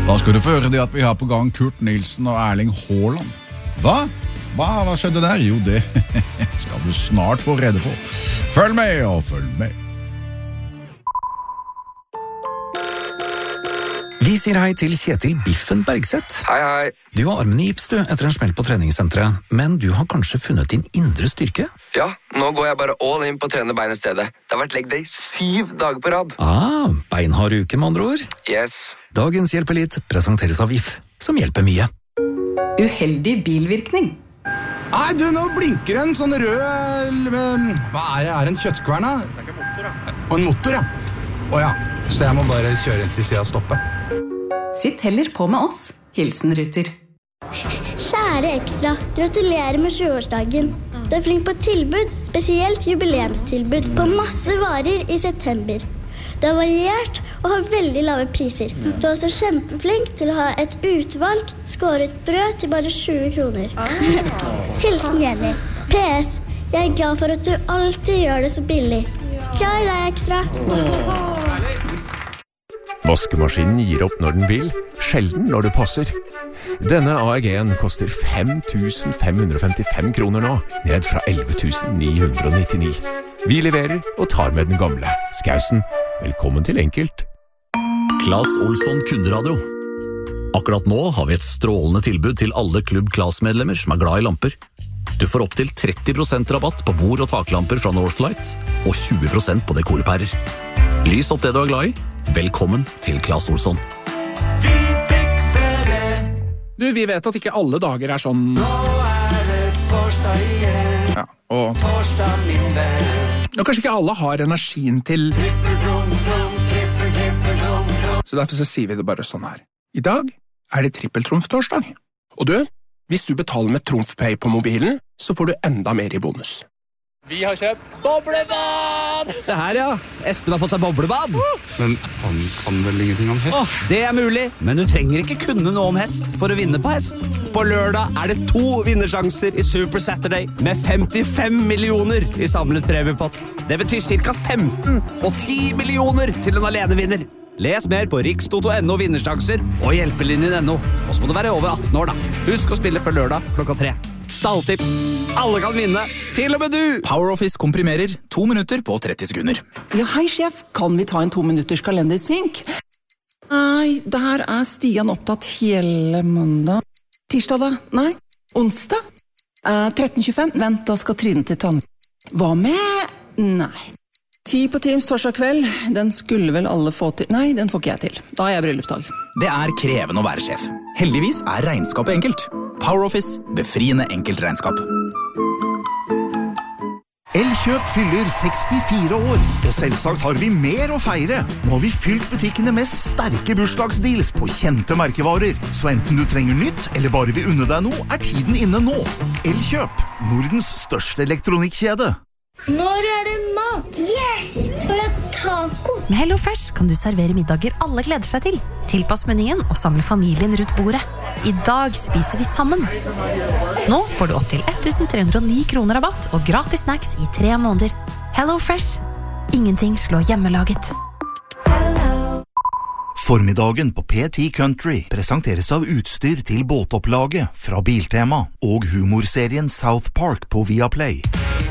Da skal du få høre det at vi har på gang Kurt Nilsen og Erling Haaland. Hva skjedde der? Jo, det skal du snart få rede på. Følg med. Vi sier hei til Kjetil Biffen Bergseth. Hei. Du har armen i gips etter en smell på treningssenteret, men du har kanskje funnet din indre styrke? Ja, nå går jeg bare all in på å trene bein i stedet. Det har vært leg day 7 dager på rad. Beinhard uke med andre ord. Yes. Dagens Hjelper litt presenteres av VIF, som hjelper mye. Uheldig bilvirkning. Nei, du, nå blinker en sånn rød... Hva er det? Er det en kjøttkvern, da? Det er ikke motor, da. Og en motor, ja. Åja, så jeg må bare kjøre inn til siden og stoppe. Sitt heller på med oss. Hilsen Ruter. Kjære Ekstra, gratulerer med 20-årsdagen. Du er flink på tilbud, spesielt jubileumstilbud på masse varer i september. Du er variert og har veldig lave priser. Du er også kjempeflink til å ha et utvalg skåret brød til bare 20 kroner. Hilsen Jenny. PS, jeg er glad for at du alltid gjør det så billig. Klar deg, Ekstra. Vaskemaskinen gir opp når den vil, sjelden når det passer. Denne AEG-en koster 5.555 kroner nå, ned fra 11.999. Vi leverer og tar med den gamle. Skausen, velkommen til Enkelt. Claes Olsson Kunderadio. Akkurat nå har vi et strålende tilbud til alle Klubb Claes-medlemmer som er glad i lamper. Du får opp til 30% rabatt på bord- og taklamper fra Northlight, og 20% på dekorpærer. Lys opp det du er glad i. Velkommen til Claes Olsson. Vi fikser det. Du, vi vet at ikke alle dager er sånn... Nå er det torsdag igjen. Ja, og... Torsdag, min venn. Og kanskje ikke alle har energien til... Så derfor så sier vi det bare sånn her. I dag er det trippeltrumf-torsdag. Og du, hvis du betaler med TrumfPay på mobilen, så får du enda mer i bonus. Vi har kjøpt boblebad! Se her, ja. Espen har fått seg boblebad. Men han kan vel ingenting om hest? Det er mulig, men du trenger ikke kunne noe om hest for å vinne på hest. På lørdag er det 2 vinnersjanser i Super Saturday med 55 millioner i samlet premiepott. Det betyr cirka 15 og 10 millioner til en alenevinner. Les mer på rikstoto.no vinnersjanser og hjelpelinjen.no. Og så må du være over 18 år, da. Husk å spille før lørdag klokka 3. Stalltips. Alle kan vinne, til og med du! PowerOffice komprimerer 2 minutter på 30 sekunder. Ja, hei sjef, kan vi ta en 2 minutters kalendersynk? Nei, der er Stian opptatt hele mandag. Tirsdag da? Nei. Onsdag? 13.25? Vent, da skal Trine til tann. Hva med? Nei. 10 på Teams torsdag kveld. Den skulle vel alle få til. Nei, den får ikke jeg til. Da er jeg bryllupsdag. Det er krevende å være sjef. Heldigvis er regnskapet enkelt. PowerOffice, befriende enkelt regnskap. Elkjøp fyller 64 år, og selvsagt har vi mer å feire. Nå har vi fylt butikkene med sterke bursdagsdeals på kjente merkevarer. Så enten du trenger nytt, eller bare vil unne deg noe, er tiden inne nå. Elkjøp, Nordens største elektronikkjede. Når er det mat? Yes! Skal vi ha taco? Med HelloFresh kan du servere middager alle gleder seg til. Tilpass menyen og samle familien rundt bordet. I dag spiser vi sammen. Nå får du opp til 1.309 kroner rabatt og gratis snacks i 3 måneder. HelloFresh. Ingenting slår hjemmelaget. Formiddagen på P10 Country presenteres av utstyr til båtopplaget fra Biltema og humorserien South Park på Viaplay.